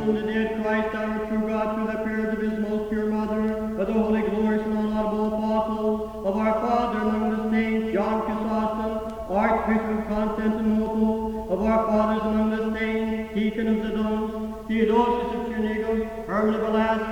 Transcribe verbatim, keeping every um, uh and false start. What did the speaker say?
whom the dead Christ, our true God, through the prayers of his most pure mother, of the holy, glorious, and unlaudable apostles, of our Father among the saints, John Chrysostom, Archbishop of Constantinople, of our fathers among the saints, Deacon of Zidon, Theodosius of Chernigov, Herman of Alaska,